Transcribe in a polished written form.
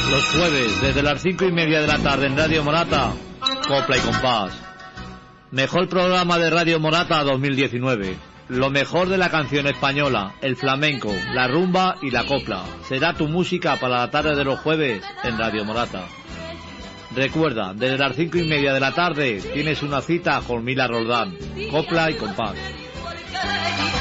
Los jueves, desde las 5:30 de la tarde en Radio Morata, Copla y Compás. Mejor programa de Radio Morata 2019. Lo mejor de la canción española, el flamenco, la rumba y la copla. Será tu música para la tarde de los jueves en Radio Morata. Recuerda, desde las 5:30 de la tarde tienes una cita con Mila Roldán, Copla y Compás.